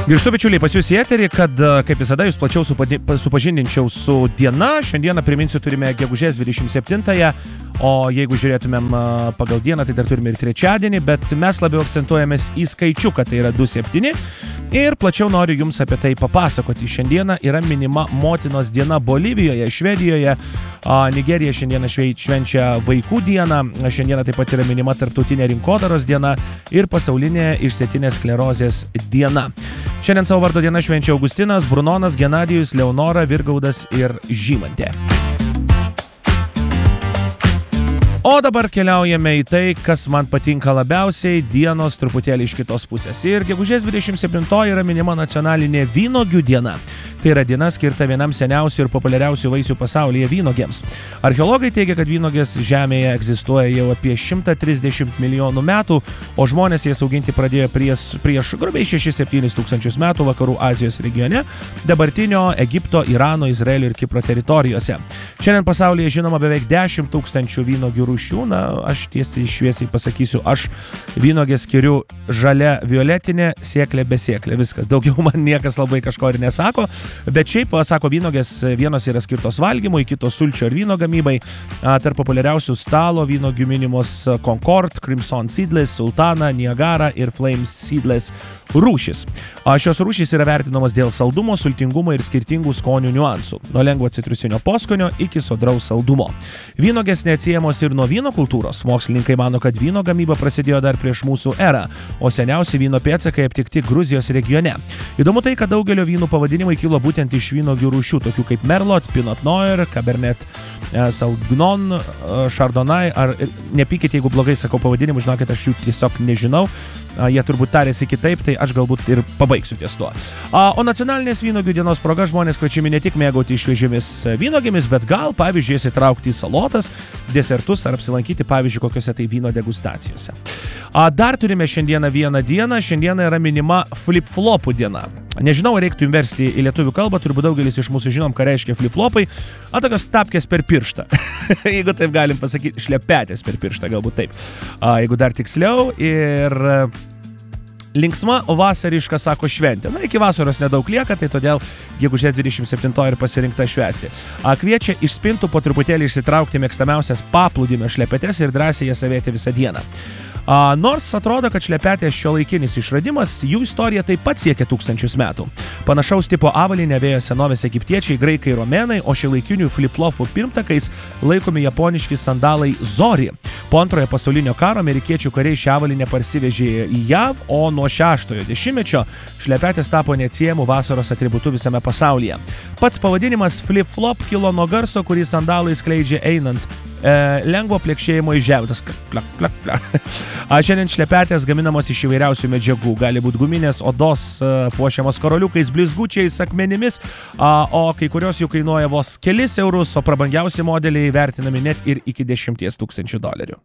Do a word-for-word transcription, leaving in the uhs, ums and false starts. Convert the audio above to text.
Grįžtu, bičiuliai, pas jūs į eterį, kad, kaip visada, jūs plačiau supažindinčiau su diena. Šiandieną, priminsiu, turime gegužės dvidešimt septintąją, o jeigu žiūrėtumėm pagal dieną, tai dar turime ir trečiadienį, bet mes labiau akcentuojamės į skaičiuką, tai yra du septyni. Ir plačiau noriu jums apie tai papasakoti. Šiandieną yra minima motinos diena Bolivijoje, Švedijoje, Nigerija šiandieną švenčia vaikų dieną, šiandieną taip pat yra minima tarptautinė rinkodaros diena ir pasaulinė išsėtinės sklerozės diena. Šiandien savo vardo dieną švenčia Augustinas, Brunonas, Genadijus, Leonora, Virgaudas ir Žymantė. O dabar keliaujame į tai, kas man patinka labiausiai, dienos truputėlį iš kitos pusės. Ir gegužės dvidešimt septintoji yra minima nacionalinė vynuogių diena. Tai yra diena skirta vienam seniausių ir populiariausių vaisių pasaulyje vynuogėms. Archeologai teigia, kad vynuogės žemėje egzistuoja jau apie šimtą trisdešimt milijonų metų, o žmonės jas auginti pradėjo prieš, prieš grubiai šešis septynis tūkstančius metų vakarų Azijos regione, dabartinio Egipto, Irano, Izraelio ir Kipro teritorijose. Šiandien pasaulyje žinoma beveik dešimt tūkstančių vynuogių rūšių. Na, aš tiesiai šviesiai pasakysiu, aš vynuogės skiriu žalia, violetinė, sėklė, besėklė. Viskas. Daugiau man niekas labai kažko ir nesako. Bet šiaip, sako, vynuogės vienos yra skirtos valgymui, kitos sulčio ir vyno gamybai. Tarp populiariausių stalo vynuogių minimos Concord, Crimson Seedless, Sultana, Niagara ir Flame Seedless rūšis. Šios rūšys yra vertinamos dėl saldumo, sultingumo ir skirtingų skonių niuansų. Nuo lengvo citrusinio poskonio iki sodraus saldumo. Vynuogės neatsiejamos ir nuo vyno kultūros. Mokslininkai mano, kad vyno gamyba prasidėjo dar prieš mūsų erą, o seniausi vyno pėdsakai aptikti Gruzijos regione. Įdomu tai, kad daugelio vynų pavadinimai kilo būtent iš vynuogių rūšių, tokių kaip Merlot, Pinot Noir, Cabernet Sauvignon, Chardonnay, ar nepykit, jeigu blogai sakau pavadinimų, žinokit, aš jų tiesiog nežinau. Jie turbūt tarėsi kitaip, tai aš galbūt ir pabaigsiu ties tuo. O nacionalinės vynuogių dienos proga žmonės kviečiami ne tik mėgauti šviežiomis vynuogėmis, bet gal, pavyzdžiui, įsitraukti į salotas, desertus ar apsilankyti, pavyzdžiui, kokiose tai vyno degustacijose. Dar turime šiandieną vieną dieną, šiandieną yra minima flip-flopų diena. Nežinau, ar reiktų inversti į lietuvių kalbą, turbūt daugelis iš mūsų žinom, ką reiškia flip-flopai. A, tokios tapkės per pirštą. Jeigu taip galim pasakyti, šlepetės per pirštą, galbūt taip. A, jeigu dar tiksliau, ir linksma vasariška, sako, šventė. Na, iki vasaros nedaug lieka, tai todėl gegužės dvidešimt septintoji ir pasirinkta švęsti. A, kviečia iš spintų po truputėlį išsitraukti mėgstamiausias paplūdimio šlepetes ir drąsiai jas avėti visą dieną. A, nors atrodo, kad šlepetės šiuolaikinis išradimas, jų istorija taip pat siekia tūkstančius metų. Panašaus tipo avalynę avėjo senovės egiptiečiai, graikai, romėnai, o šiuolaikinių flip-flopų pirmtakais laikomi japoniški sandalai Zori. Po antrojo pasaulinio karo amerikiečių kariai šią avalynę parsivežė į J A V, o nuo šeštojo dešimtmečio šlepetės tapo neatsiejamų vasaros atributų visame pasaulyje. Pats pavadinimas flip-flop kilo nuo garso, kurį sandalai skleidžia einant lengvo plėkšėjimo į žemę. Klak, klak, klak. Šiandien šlepetės gaminamos iš įvairiausių medžiagų. Gali būti guminės odos, puošiamos karoliukais, blizgučiais, akmenimis, o kai kurios jų kainuoja vos kelis eurus, o prabangiausi modeliai vertinami net ir iki dešimties tūkstančių dolerių.